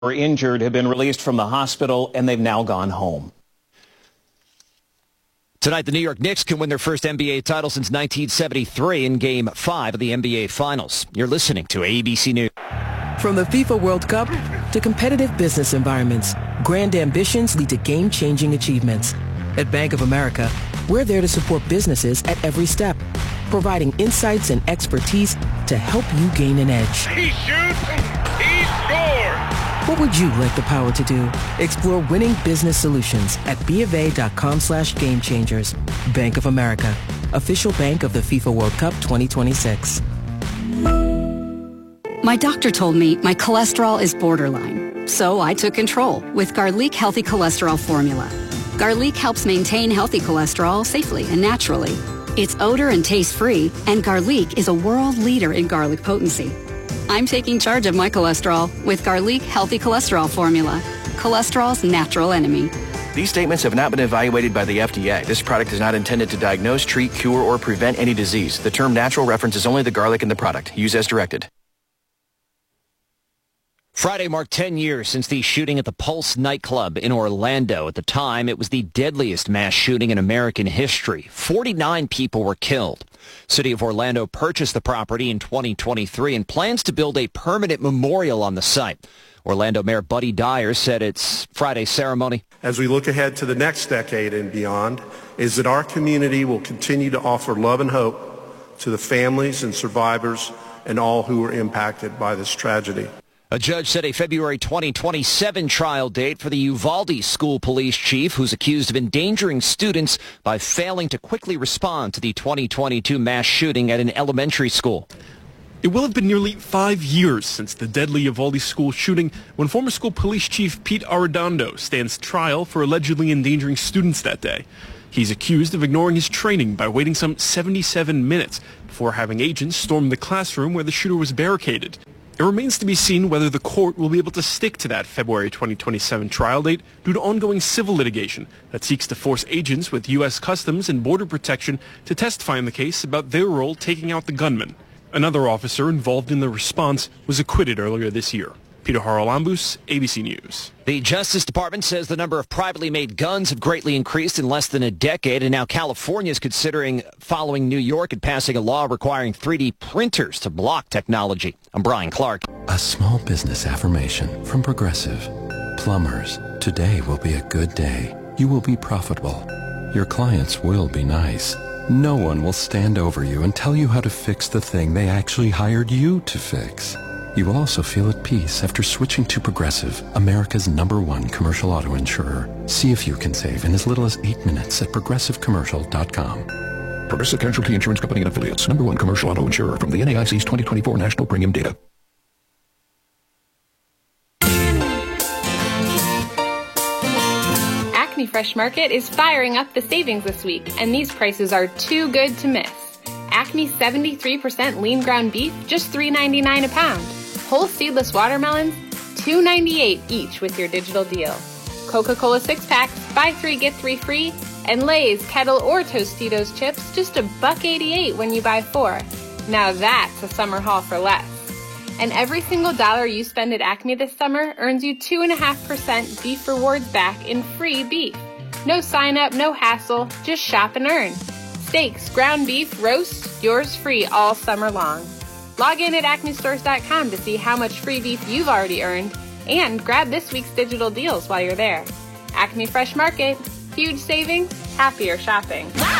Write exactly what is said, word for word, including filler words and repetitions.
were injured have been released from the hospital, and they've now gone home. Tonight, the New York Knicks can win their first N B A title since nineteen seventy-three in Game five of the N B A Finals. You're listening to A B C News. From the FIFA World Cup to competitive business environments, grand ambitions lead to game-changing achievements. At Bank of America, we're there to support businesses at every step, providing insights and expertise to help you gain an edge. He shoots, he scores! What would you like the power to do? Explore winning business solutions at bofa.com slash game changers. Bank of America, official bank of the FIFA World Cup twenty twenty-six. My doctor told me my cholesterol is borderline, so I took control with Garlic Healthy Cholesterol Formula. Garlic helps maintain healthy cholesterol safely and naturally. It's odor and taste-free, and Garlic is a world leader in garlic potency. I'm taking charge of my cholesterol with Garlic Healthy Cholesterol Formula, cholesterol's natural enemy. These statements have not been evaluated by the F D A. This product is not intended to diagnose, treat, cure, or prevent any disease. The term natural references only the garlic in the product. Use as directed. Friday marked ten years since the shooting at the Pulse nightclub in Orlando. At the time, it was the deadliest mass shooting in American history. forty-nine people were killed. City of Orlando purchased the property in twenty twenty-three and plans to build a permanent memorial on the site. Orlando Mayor Buddy Dyer said its Friday ceremony. As we look ahead to the next decade and beyond, is that our community will continue to offer love and hope to the families and survivors and all who were impacted by this tragedy. A judge set a February twenty twenty-seven trial date for the Uvalde school police chief who's accused of endangering students by failing to quickly respond to the twenty twenty-two mass shooting at an elementary school. It will have been nearly five years since the deadly Uvalde school shooting when former school police chief Pete Arredondo stands trial for allegedly endangering students that day. He's accused of ignoring his training by waiting some seventy-seven minutes before having agents storm the classroom where the shooter was barricaded. It remains to be seen whether the court will be able to stick to that February twenty twenty-seven trial date due to ongoing civil litigation that seeks to force agents with U S Customs and Border Protection to testify in the case about their role taking out the gunman. Another officer involved in the response was acquitted earlier this year. Peter Haralambous, A B C News. The Justice Department says the number of privately made guns have greatly increased in less than a decade, and now California is considering following New York and passing a law requiring three D printers to block technology. I'm Brian Clark. A small business affirmation from Progressive. Plumbers, today will be a good day. You will be profitable. Your clients will be nice. No one will stand over you and tell you how to fix the thing they actually hired you to fix. You will also feel at peace after switching to Progressive, America's number one commercial auto insurer. See if you can save in as little as eight minutes at progressive commercial dot com. Progressive Casualty Insurance Company and Affiliates, number one commercial auto insurer from the N A I C's twenty twenty-four National Premium Data. Acme Fresh Market is firing up the savings this week, and these prices are too good to miss. Acme seventy-three percent lean ground beef, just three ninety-nine a pound. Whole seedless watermelons, two ninety-eight each with your digital deal. Coca-Cola six packs, buy three, get three free. And Lay's Kettle or Tostitos chips, just a buck eighty-eight when you buy four. Now that's a summer haul for less. And every single dollar you spend at Acme this summer earns you two point five percent beef rewards back in free beef. No sign up, no hassle, just shop and earn. Steaks, ground beef, roast, yours free all summer long. Log in at acme stores dot com to see how much free beef you've already earned and grab this week's digital deals while you're there. Acme Fresh Market, huge savings, happier shopping. Wow.